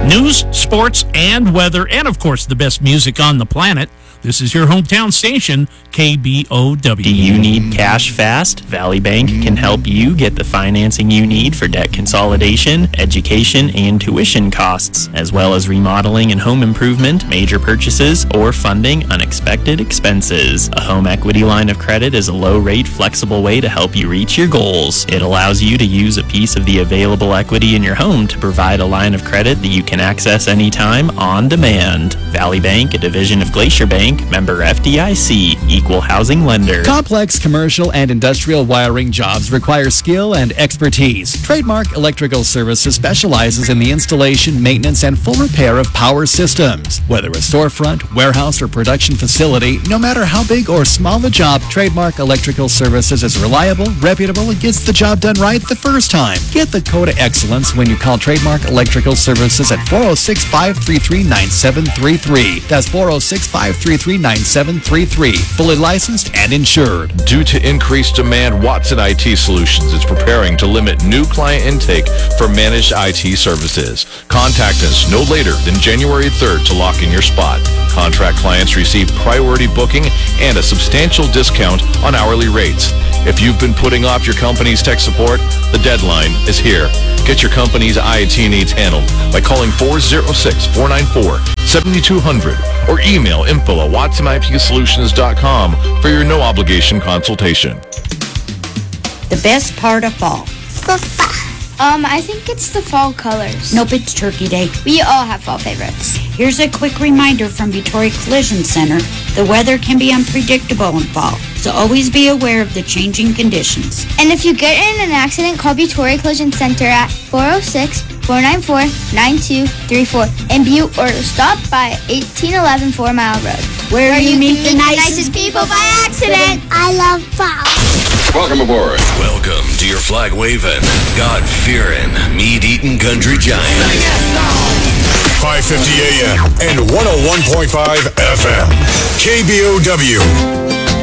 News, sports, and weather, and of course the best music on the planet. This is your hometown station, KBOW. Do you need cash fast? Valley Bank can help you get the financing you need for debt consolidation, education, and tuition costs, as well as remodeling and home improvement, major purchases, or funding unexpected expenses. A home equity line of credit is a low-rate, flexible way to help you reach your goals. It allows you to use a piece of the available equity in your home to provide a line of credit that you can access anytime on demand. Valley Bank, a division of Glacier Bank, member FDIC, equal housing lender. Complex commercial and industrial wiring jobs require skill and expertise. Trademark Electrical Services specializes in the installation, maintenance, and full repair of power systems. Whether a storefront, warehouse, or production facility, no matter how big or small the job, Trademark Electrical Services is reliable, reputable, and gets the job done right the first time. Get the code of excellence when you call Trademark Electrical Services at 406-533-9733. That's 406-533-9733. Fully licensed and insured. Due to increased demand, Watson IT Solutions is preparing to limit new client intake for managed IT services. Contact us no later than January 3rd to lock in your spot. Contract clients receive priority booking and a substantial discount on hourly rates. If you've been putting off your company's tech support, the deadline is here. Get your company's IT needs handled by calling 406-494-7200 or email info@watsonipsolutions.com for your no-obligation consultation. The best part of fall. I think it's the fall colors. Nope, it's Turkey Day. We all have fall favorites. Here's a quick reminder from Victoria Collision Center. The weather can be unpredictable in fall, so always be aware of the changing conditions. And if you get in an accident, call Victoria Collision Center at 406-494-9234 in Butte, or stop by 1811 4 Mile Road, Where you meet the nicest people by accident. I love fall. Welcome aboard. Welcome to your flag-waving, God-fearing, meat-eating country giant. 550 AM and 101.5 FM. KBOW.